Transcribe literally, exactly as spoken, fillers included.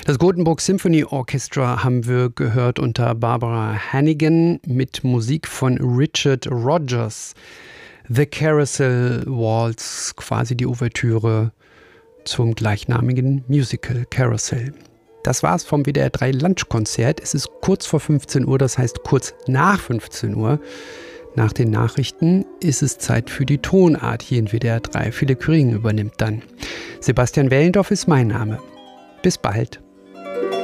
Das Gothenburg Symphony Orchestra haben wir gehört unter Barbara Hannigan mit Musik von Richard Rodgers. The Carousel Waltz, quasi die Ouvertüre zum gleichnamigen Musical Carousel. Das war's vom W D R drei Lunchkonzert. Es ist kurz vor fünfzehn Uhr, das heißt kurz nach fünfzehn Uhr. Nach den Nachrichten ist es Zeit für die Tonart hier in W D R drei. Philipp Küring übernimmt dann. Sebastian Wellendorf ist mein Name. Bis bald.